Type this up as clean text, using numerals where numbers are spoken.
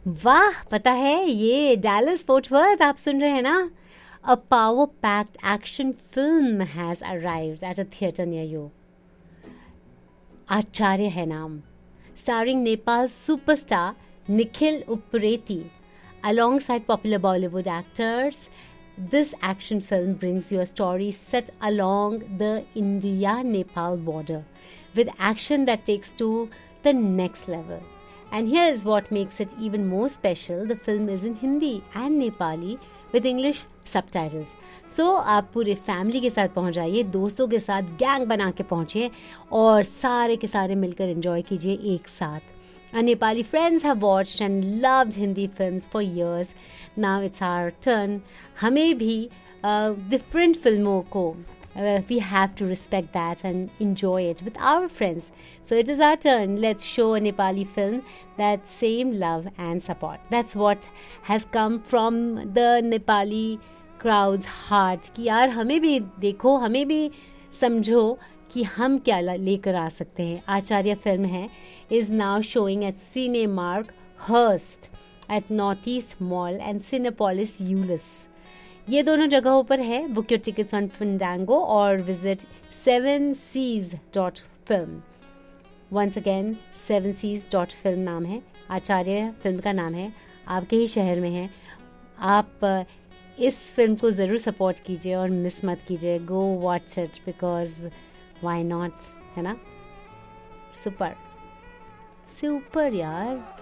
वाह, पता है ये डैलस फोर्ट वर्थ आप सुन रहे हैं ना. A power-packed action film has arrived at a theater near you. आचार्य है नाम. Starring Nepal's superstar Nikhil Upreti alongside popular Bollywood actors, this action film brings you a story set along the India-Nepal border with action that takes to the next level. And here's what makes it even more special. The film is in Hindi and Nepali with English subtitles. So आप पूरे family के साथ पहुंच जाइए, दोस्तों के साथ gang बना के पहुंचिए और सारे के सारे मिलकर एंजॉय कीजिए एक साथ. Our Nepali friends have watched and loved Hindi films for years. Now it's our turn. हमें भी different फिल्मों को we have to respect that and enjoy it with our friends. So it is our turn. Let's show a Nepali film that same love and support. That's what has come from the Nepali crowd's heart कि यार हमें भी देखो, हमें भी समझो कि हम क्या लेकर आ सकते हैं. आचार्य फिल्म है is now showing at Cinemark Hearst at Northeast Mall and Cinepolis Euless. ये दोनों जगहों पर है. बुक योर टिकट्स ऑन फंडांगो और visit 7seas.film. Once again 7seas.film नाम है. आचार्य फिल्म का नाम है. आपके ही शहर में है. आप इस फिल्म को ज़रूर सपोर्ट कीजिए और मिस मत कीजिए. Go watch it because why not, है ना. सुपर सुपर यार.